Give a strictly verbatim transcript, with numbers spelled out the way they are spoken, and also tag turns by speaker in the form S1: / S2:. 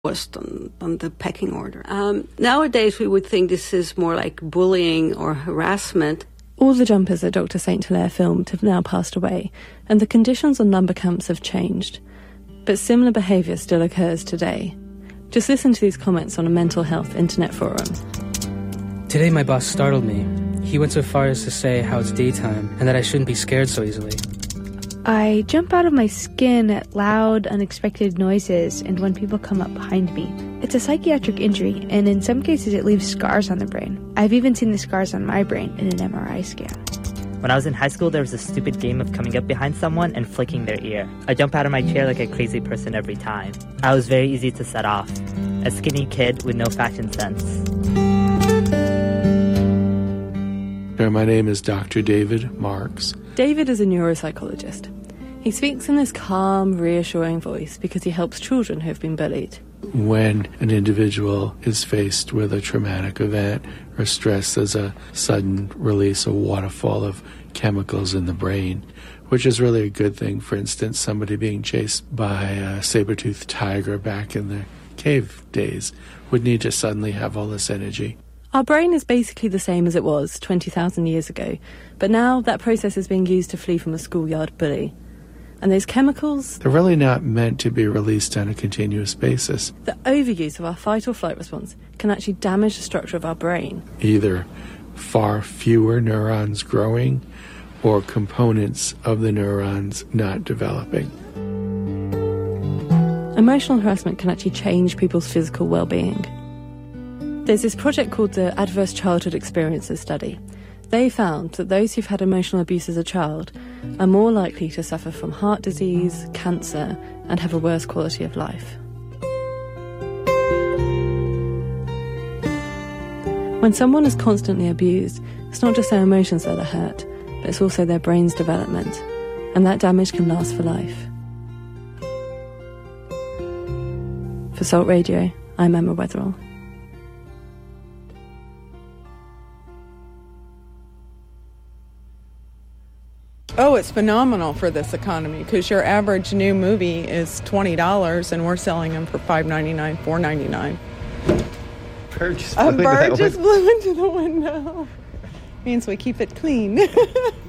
S1: on, on the pecking order. Um, nowadays, we would think this is more like bullying or harassment.
S2: All the jumpers that Doctor Saint Hilaire filmed have now passed away, and the conditions on lumber camps have changed. But similar behaviour still occurs today. Just listen to these comments on a mental health internet forum.
S3: Today my boss startled me. He went so far as to say how it's daytime and that I shouldn't be scared so easily.
S4: I jump out of my skin at loud, unexpected noises and when people come up behind me. It's a psychiatric injury, and in some cases it leaves scars on the brain. I've even seen the scars on my brain in an M R I scan.
S5: When I was in high school, there was a stupid game of coming up behind someone and flicking their ear. I jump out of my chair like a crazy person every time. I was very easy to set off. A skinny kid with no fashion sense.
S6: My name is Doctor David Marks.
S2: David is a neuropsychologist. He speaks in this calm, reassuring voice because he helps children who have been bullied.
S6: When an individual is faced with a traumatic event or stress, there's a sudden release, a waterfall of chemicals in the brain, which is really a good thing. For instance, somebody being chased by a saber-toothed tiger back in the cave days would need to suddenly have all this energy.
S2: Our brain is basically the same as it was twenty thousand years ago, but now that process is being used to flee from a schoolyard bully. And those chemicals...
S6: They're really not meant to be released on a continuous basis.
S2: The overuse of our fight or flight response can actually damage the structure of our brain.
S6: Either far fewer neurons growing or components of the neurons not developing.
S2: Emotional harassment can actually change people's physical well-being. There's this project called the Adverse Childhood Experiences Study. They found that those who've had emotional abuse as a child are more likely to suffer from heart disease, cancer, and have a worse quality of life. When someone is constantly abused, it's not just their emotions that are hurt, but it's also their brain's development, and that damage can last for life. For Salt Radio, I'm Emma Weatherall.
S7: Oh, it's phenomenal for this economy because your average new movie is twenty dollars and we're selling them for five ninety-nine, four ninety-nine.
S8: Bird just
S7: A
S8: blew
S7: bird
S8: into
S7: just blew into the window. Means we keep it clean.